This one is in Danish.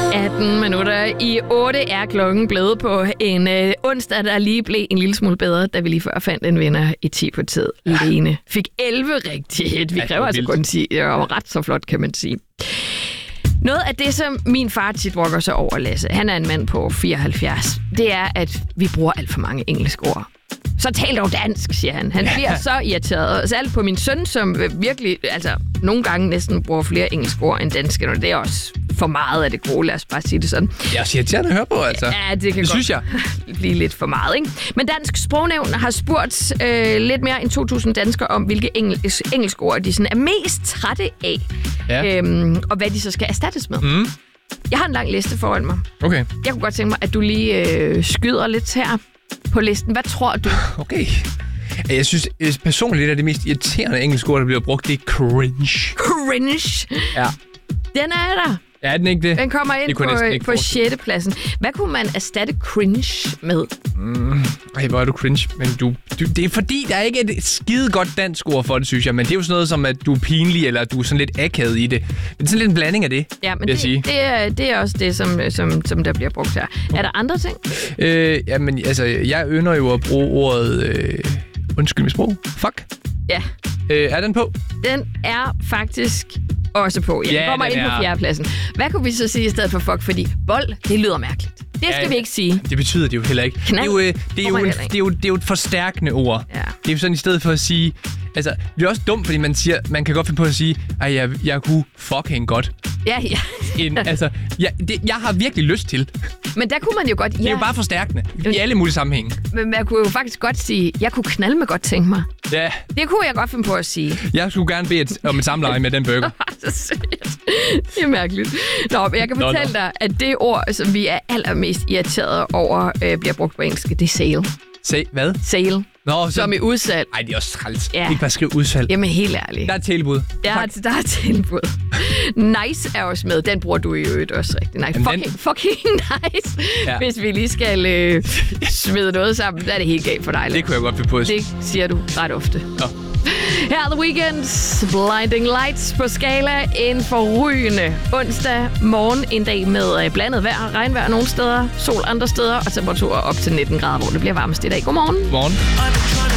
18 minutter i 8 er klokken blevet på en onsdag, der lige blev en lille smule bedre, da vi lige før fandt en vinder i 10 på tid. Lene fik 11 rigtigt. Vi kræver altså kun 10. Det var ret så flot, kan man sige. Noget af det, som min far tit brokker sig over, Lasse, han er en mand på 74, det er, at vi bruger alt for mange engelske ord. Så tal dog dansk, siger han. Han bliver så irriteret. Særligt på min søn, som virkelig, altså nogle gange næsten bruger flere engelske ord end danske, og det er også for meget af det gode, lad os bare sige det sådan. Det er også irriterende at høre på, altså. Ja, det kan synes jeg. blive lidt for meget, ikke? Men Dansk Sprognævn har spurgt lidt mere end 2.000 danskere om, hvilke engelske ord de sådan er mest trætte af, og hvad de så skal erstattes med. Mm. Jeg har en lang liste foran mig. Okay. Jeg kunne godt tænke mig, at du lige skyder lidt her på listen. Hvad tror du? Okay. Jeg synes personligt, at det mest irriterende engelske ord, der bliver brugt, det er cringe. Cringe? Ja. Den er der. Ja, den ikke det? Den kommer ind på 6. pladsen. Hvad kunne man erstatte cringe med? Hvor er du cringe. Men det er fordi, der er ikke et skide godt dansk ord for det, synes jeg. Men det er jo sådan noget som, at du er pinlig, eller at du er sådan lidt akavet i det. Men det er sådan lidt en blanding af det, ja, men det er også det, som der bliver brugt her. Er der andre ting? Jamen, altså, jeg ynder jo at bruge ordet... undskyld mit sprog. Fuck. Ja. Er den på? Den er faktisk også på. Ja, den kommer ind på 4. pladsen. Hvad kunne vi så sige i stedet for fuck? Fordi bold, det lyder mærkeligt. Det skal vi ikke sige. Det betyder det jo heller ikke. Knald. Det er jo et forstærkende ord. Ja. Det er jo sådan i stedet for at sige... Altså, det er også dumt, fordi man kan godt finde på at sige, at jeg kunne fucking godt. Ja. Jeg har virkelig lyst til. Men der kunne man jo godt... Det er jo bare forstærkende. I alle mulige sammenhænge. Men man kunne jo faktisk godt sige, jeg kunne knalde med godt tænke mig. Ja. Det kunne jeg godt finde på at sige. Jeg skulle gerne bede om et samleje med den burger. Det er mærkeligt. Nå, men jeg kan fortælle dig, at det ord, som vi er allermest irriteret over, bliver brugt på engelsk, det er sale. Hvad? Sale. Som i udsalg. Ej, det er også træls. Ja. Ikke bare skrive udsalg. Jamen, helt ærligt. Der er tilbud. Der er tilbud. Nice er også med. Den bruger du i øvrigt også rigtig nice. Fucking nice. Ja. Hvis vi lige skal smide noget sammen, der er det helt galt for dig. Det kunne jeg godt finde på. Det siger du ret ofte. Ja. Her er The Weeknd's Blinding Lights på skala. En forrygende onsdag morgen. En dag med blandet vejr, regnvejr nogle steder, sol andre steder og temperaturer op til 19 grader, hvor det bliver varmest i dag. Godmorgen. Godmorgen.